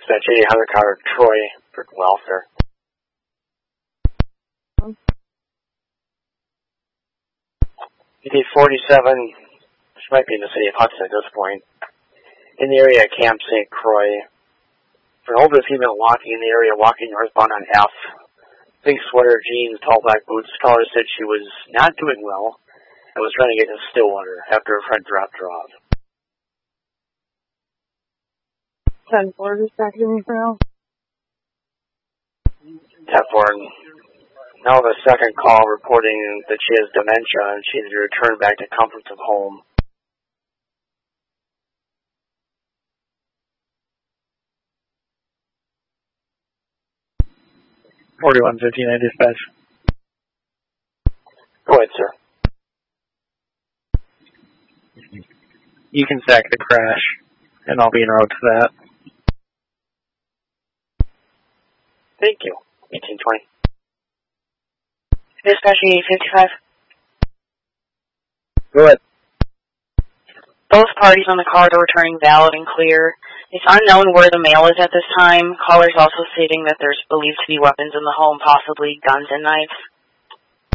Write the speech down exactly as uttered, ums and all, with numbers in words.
Dispatch eighty hundred car Troy for welfare. E D forty-seven, which might be in the city of Hudson at this point, in the area of Camp Saint Croix. For an older female walking in the area, walking northbound on F. Pink sweater, jeans, tall black boots. Caller said she was not doing well and was trying to get to Stillwater after her friend dropped her off. ten four, dispatch me for now. ten four. Now the second call reporting that she has dementia and she needs to return back to comforts of home. forty-one fifty-nine dispatch. Go ahead, sir. You can sack the crash, and I'll be en route to that. Thank you. eighteen twenty. Dispatch eight fifty-five. Go ahead. Both parties on the call are returning valid and clear. It's unknown where the male is at this time. Callers also stating that there's believed to be weapons in the home, possibly guns and knives.